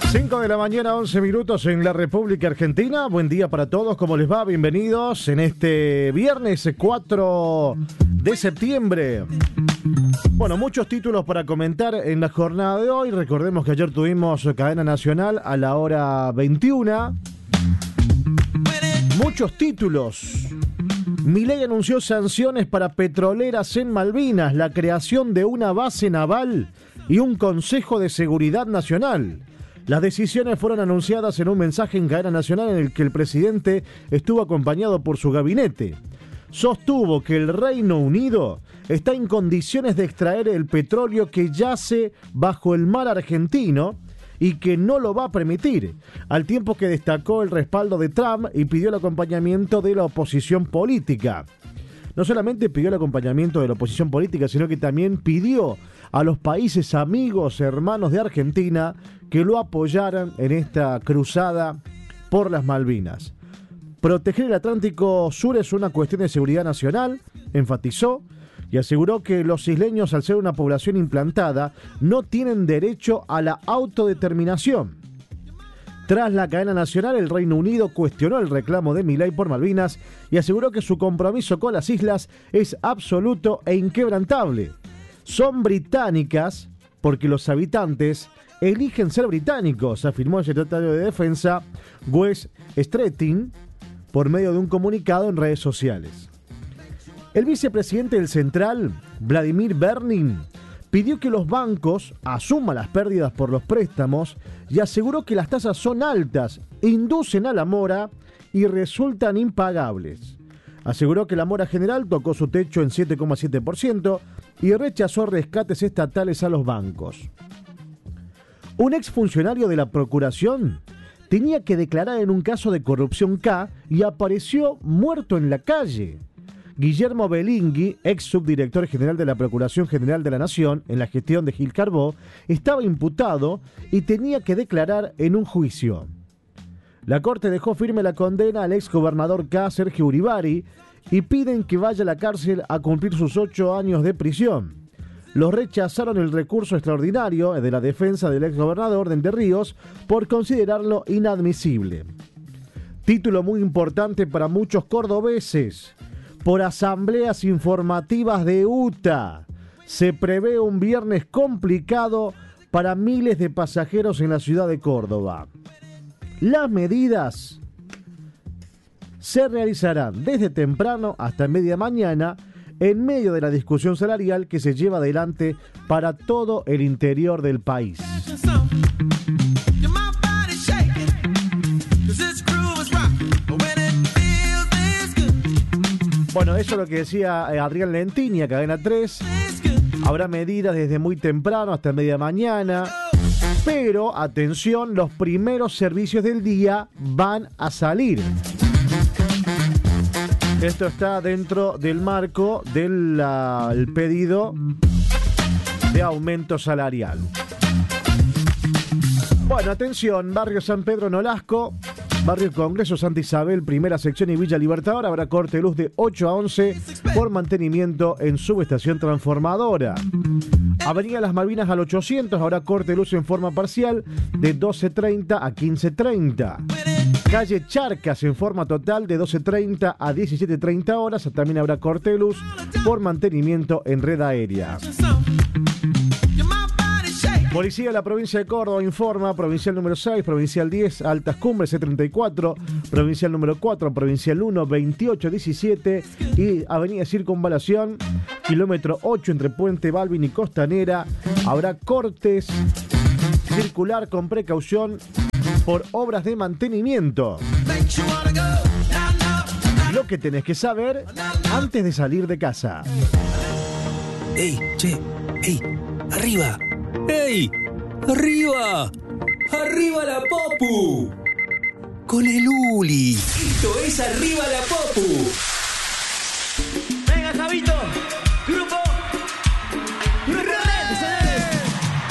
5 de la mañana, 11 minutos en la República Argentina. Buen día para todos, ¿cómo les va? Bienvenidos en este viernes 4 de septiembre. Bueno, muchos títulos para comentar en la jornada de hoy. Recordemos que ayer tuvimos cadena nacional a la hora 21. Muchos títulos. Milei anunció sanciones para petroleras en Malvinas, la creación de una base naval y un Consejo de Seguridad Nacional. Las decisiones fueron anunciadas en un mensaje en cadena nacional en el que el presidente estuvo acompañado por su gabinete. Sostuvo que el Reino Unido está en condiciones de extraer el petróleo que yace bajo el mar argentino y que no lo va a permitir, al tiempo que destacó el respaldo de Trump y pidió el acompañamiento de la oposición política. No solamente pidió el acompañamiento de la oposición política, sino que también pidió a los países amigos, hermanos de Argentina, que lo apoyaran en esta cruzada por las Malvinas. Proteger el Atlántico Sur es una cuestión de seguridad nacional, enfatizó, y aseguró que los isleños, al ser una población implantada, no tienen derecho a la autodeterminación. Tras la cadena nacional, el Reino Unido cuestionó el reclamo de Milei por Malvinas y aseguró que su compromiso con las islas es absoluto e inquebrantable. Son británicas porque los habitantes eligen ser británicos, afirmó el secretario de Defensa, Wes Streeting, por medio de un comunicado en redes sociales. El vicepresidente del Central, Vladimir Bernin, pidió que los bancos asuman las pérdidas por los préstamos y aseguró que las tasas son altas, inducen a la mora y resultan impagables. Aseguró que la mora general tocó su techo en 7,7% y rechazó rescates estatales a los bancos. Un exfuncionario de la Procuración tenía que declarar en un caso de corrupción K y apareció muerto en la calle. Guillermo Belingui, ex subdirector general de la Procuración General de la Nación en la gestión de Gil Carbó, estaba imputado y tenía que declarar en un juicio. La Corte dejó firme la condena al ex gobernador K, Sergio Uribarri, y piden que vaya a la cárcel a cumplir sus 8 años de prisión. Los rechazaron el recurso extraordinario de la defensa del ex gobernador de Entre Ríos por considerarlo inadmisible. Título muy importante para muchos cordobeses. Por asambleas informativas de UTA, se prevé un viernes complicado para miles de pasajeros en la ciudad de Córdoba. Las medidas se realizarán desde temprano hasta media mañana en medio de la discusión salarial que se lleva adelante para todo el interior del país. Bueno, eso es lo que decía Adrián Lentini a Cadena 3. Habrá medidas desde muy temprano hasta media mañana. Pero, atención, los primeros servicios del día van a salir. Esto está dentro del marco del pedido de aumento salarial. Bueno, atención, Barrio San Pedro Nolasco, Barrio Congreso Santa Isabel, Primera Sección y Villa Libertador, habrá corte de luz de 8 a 11 por mantenimiento en subestación transformadora. Avenida Las Malvinas al 800, habrá corte de luz en forma parcial de 12:30 a 15:30. Calle Charcas en forma total de 12:30 a 17:30 horas. También habrá corte de luz por mantenimiento en red aérea. Policía de la provincia de Córdoba informa, provincial número 6, provincial 10, Altas Cumbres, C34, provincial número 4, provincial 1, 2817 y avenida Circunvalación, kilómetro 8 entre Puente Balvin y Costanera. Habrá cortes circular con precaución por obras de mantenimiento. Lo que tenés que saber antes de salir de casa. ¡Ey, che! ¡Ey! ¡Arriba! ¡Ey! ¡Arriba! ¡Arriba la Popu! Con el Uli. Esto es Arriba la Popu.